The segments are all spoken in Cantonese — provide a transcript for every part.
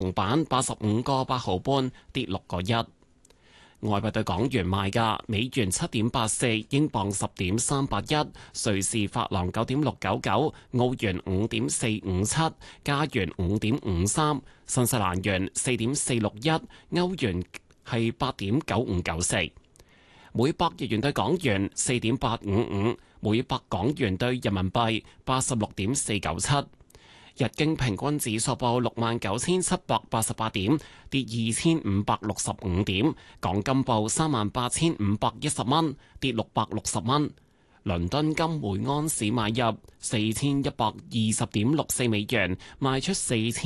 銅板85個8毫半，跌6個1。外幣對港元賣價：美元7.84，英鎊10.381，瑞士法郎9.699，澳元5.457，加元5.53，新西蘭元4.461，歐元係8.9594。每百日元對港元4.855，每百港元對人民幣86.497。日經平均指數報69,788點，跌2,565點。港金報38,510蚊，跌660蚊。倫敦金每安士買入4,120.64美元，賣出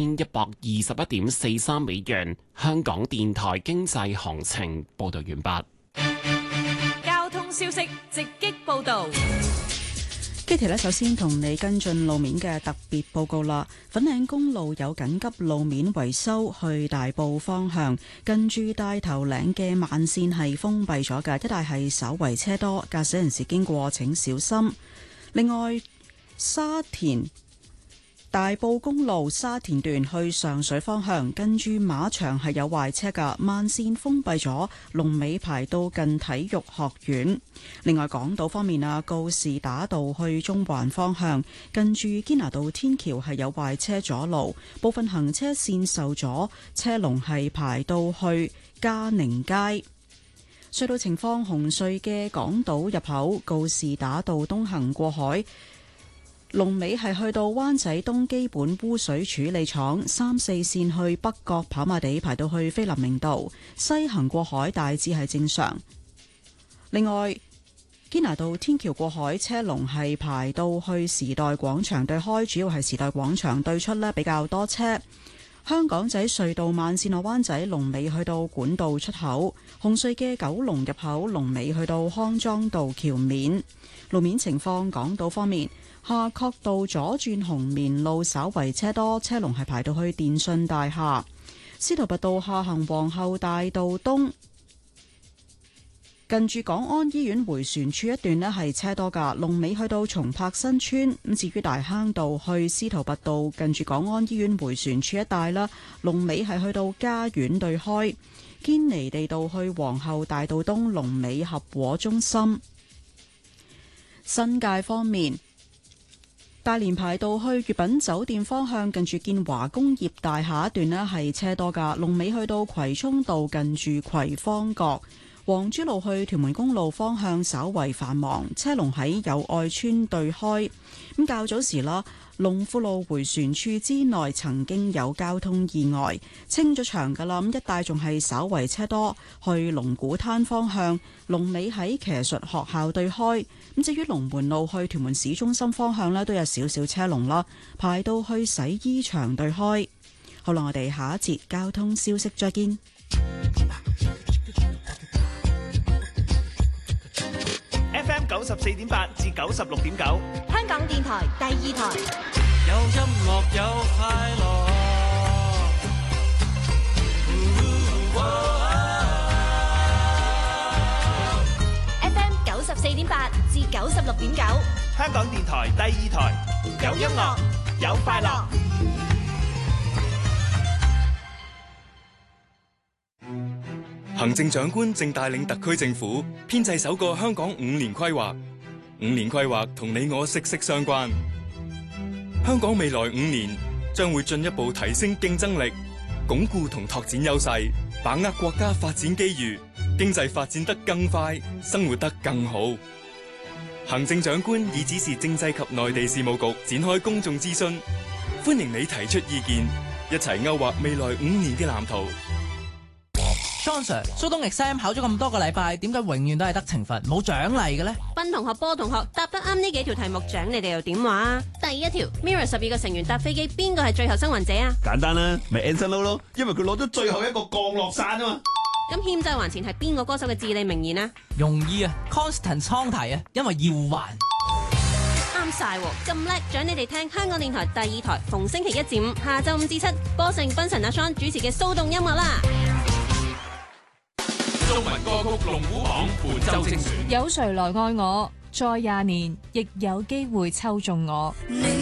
4,121.43美元。香港電台經濟行情報道完畢。 交通消息直擊報道。 Kitty 呢，首先同你跟進路面嘅特別報告啦。粉嶺公路有緊急路面維修，去大埔方向近住大頭嶺嘅慢線係封閉咗嘅，一帶係稍為車多，駕駛人士經過請小心。另外，沙田大埔公路沙田段去上水方向，近住馬場係有壞車㗎，慢線封閉咗，龍尾排到近體育學院。另外，港島方面啊，告士打道去中環方向，近住堅拿道天橋係有壞車阻路，部分行車線受阻，車龍係排到去嘉寧街。隧道情況：紅隧嘅港島入口告士打道東行過海，龍尾係去到灣仔東基本污水處理廠，3、4線去北角跑馬地排到去菲林明道，西行過海大致係正常。另外，堅拿道天橋過海車龍係排到去時代廣場對開，主要係時代廣場對出呢比較多車。香港仔隧道慢線落灣仔龍尾去到管道出口，紅隧嘅九龍入口龍尾去到康莊道橋面。路面情況，港島方面，夏慤道左轉紅棉路稍為車多，車龍係排到去電訊大廈。司徒拔道下行皇后大道東，近住港安醫院迴旋處一段呢係車多㗎，龍尾去到松柏新村。咁至於大坑道去司徒拔道，近住港安醫院迴旋處一帶啦，龍尾係去到嘉苑對開。堅尼地道去皇后大道東，龍尾合和中心。新界方面，大連排道去悅品酒店方向，近住建華工業大廈一段呢係車多㗎，龍尾去到葵涌道近住葵芳閣。黃珠路去屯門公路方向稍為繁忙，車龍喺友愛村對開。咁較早時啦，龍富路迴旋處之內曾經有交通意外，清咗場㗎啦。咁一帶仲係稍為車多，去龍鼓灘方向，龍尾喺騎術學校對開。咁至於龍門路去屯門市中心方向呢，都有少少車龍啦，排到去洗衣場對開。好啦，我哋下一節交通消息再見。 FM 94.8至96.9， 香港電台第二台。 有音樂有快樂。 FM 94.8至96.9， 香港電台第二台。有音樂有快樂。 行政長官正帶領特區政府編製首個香港5年規劃。5年規劃同你我息息相關。香港未來5年將會進一步提升競爭力，鞏固同拓展優勢，把握國家發展機遇，經濟發展得更快，生活得更好。行政長官已指示政制及內地事務局展開公眾諮詢，歡迎你提出意見，一齊勾畫未來5年嘅藍圖。 John Sir， 蘇東 exam 考咗咁多個禮拜，點解永遠都係得懲罰冇獎勵嘅呢？ 斌同學、波同學答得啱呢幾條題目，獎你哋又點話？第一條 ，Mirror 12個成員搭飛機，邊個係最後生還者啊？ 簡單啦，咪 Anson Lo 咯，因為佢攞咗最後一個降落傘啊嘛。 咁欠債還錢係邊個歌手嘅至理名言啊？ 容易啊 ，Constant 倉提啊，因為要還。 啱晒喎，咁叻，獎你哋聽香港電台第二台，逢星期1至5下晝5至7，播成賓神阿 Sean 主持嘅騷動音樂啦。 中文歌曲龍虎榜本周精選， 有誰來愛我？再20年，亦有機會抽中我。